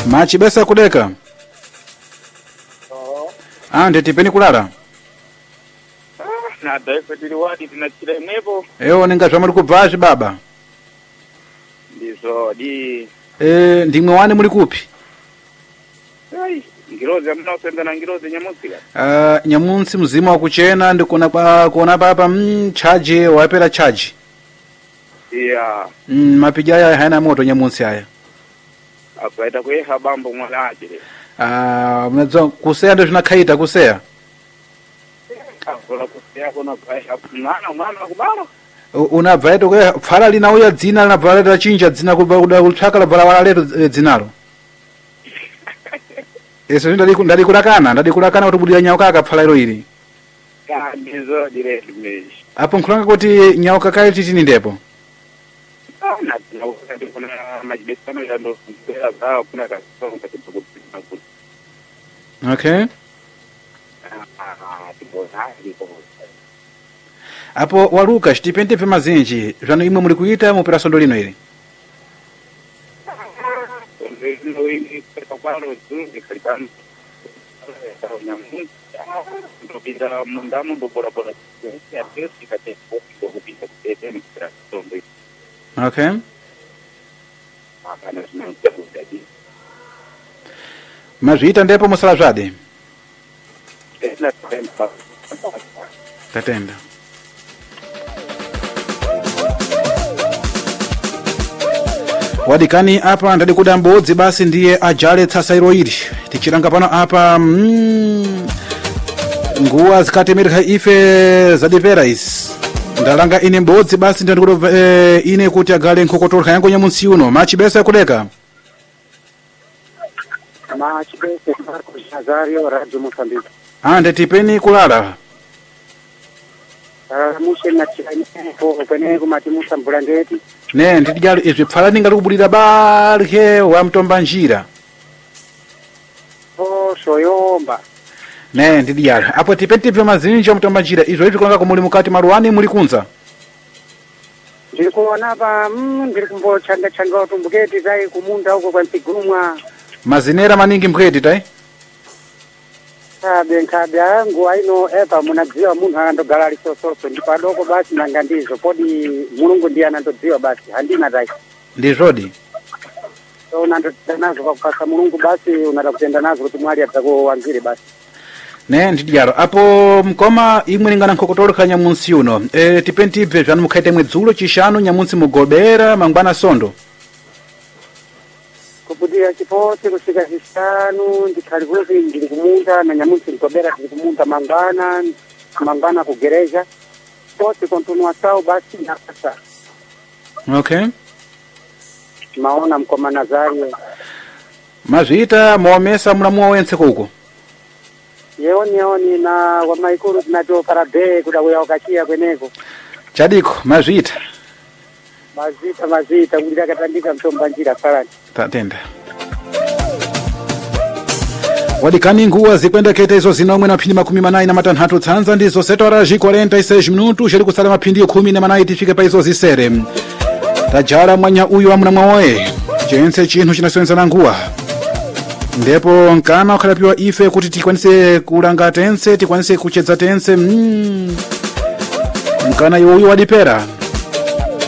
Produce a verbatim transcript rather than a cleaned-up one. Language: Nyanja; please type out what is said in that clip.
Machi besa kudeka. Oh. Ande tipeni kulala. Ah, na daifa diliwadi tinachira imwepo. Eyo ninga zvamuri kubvazi baba. Ndizo di. Eh ndimwe wani muri kupi? Ai, ngirozi amna usenda na ngirozi nyamusi. Ah, nyamunsi mzima wa kuchena ndikuna pa kuona papa mm, charge wapera charge. Yeah. Mm, mapija haya hayana moto nyamunsi haya. Akaita kuyeha bambo mwalaje. Ah, mnazwa kusea ndo tunakaita kusea. Akola kusea kuna kwa mwana mwana kubara. Unabva eto kwe pfala linauya dzina linabva leta chinja dzina kuba kuda kutsvaka labva lawala leto dzinaro. Eso ndali ndali kulakana ndali kulakana kuti budira nyauka akapfala iro iri. Kandizo direct meji. Apo nkhulanga kuti nyauka kai titini ndepo. Na nyauka ndikuna majibesano ya ndo kumbera zao kuna kasonga katika kupima kuti. Okay. Ah, tibona ndiko. Apo waluka stipende pe mazinji zvano imwe muri kuita mu operação lino iri. Ndino ini kwa kwalo zungi kalibani. Ndopita mundamu ndobora bora. Ya tesi kate kupita eten kratombe. Okay. Akana sinamtsaudi. Mazvita ndepo musala zvade. Ena tempa. Tatenda. Wadikani apa ndadi kuda mbodzi basi ndiye ajale tsasairo iri. Tichiranga pano apa mm, nguwa zikatemereka ife zadipera isi. Ndalanga ine mbodzi basi ndadi kuda e, ine kuti agale nkokotorka yango nyamunsi uno. Machi besa kudeka. Machi besa Marcos Nazario Radio Moçambique. Ande tipeni kulala. Ah, mushe na chini po kwenye kumati musambula ndeti. Ne ndijalo izvi pfala ninga likubulira barhe wa mtomba njira. Oh, soyomba. Ne ndijalo. Apo tipenti pe mazinji wa mtomba njira. Izvo izvi kulanga kumuli mukati maruani muli kunza. Ndiri kuona pa mm ndiri kumbo changa changa utumbuketi zai kumunda huko kwa Mpigurumwa. Mazinera maningi mkweti tai. Kabe kabe yangu aino epa munadziwa munhu akandogara ali sososo ndipadoko basi nanga ndizo podi mulungu ndiye anandodziwa basi handina dai. Ndizvodi. So unandodzana nazo pakupasa mulungu basi unada kutenda nazo kuti mwali adzakuwangire basi. Ne ndijalo. Apo mkoma imwe ningana nkokotorka nyamunsi uno. E tipenti ibve zvanu mukhaite mwedzulo chishanu nyamunsi mugobera mangwana sondo. Kubudia chipote kusika chishanu ndikhali kuti ndiri kumunda na nyamunsi ndikobera ndiri kumunda mangwana mangwana kugereja pote kontinua sao basi nakasa. Okay. Maona mkoma Nazario. Mazvita muomesa mulamuwa wense kuko. Yeoni yeoni na wamaikuru tinato karabe kuda kuya wakachia kweneko. Chadiko mazvita. Mazita mazita kulira katandika mtomba njira sarani. Tatenda. Wadikani nguwa zikwenda kete izo zinomwe na pindi makumi manai na matanhatu tsanza ndizo setora ji quarenta e seis minutu sheli kusala mapindi kumi na manai tifike pa izo zisere. Tajara mwanya uyu wa mnamwa oe. Chense chinthu chinaswenza na nguwa. Ndepo nkana ukhalapiwa ife kuti tikwanise kulanga tense, tikwanise kuchedza tense. Mm. Nkana uyu wadipera.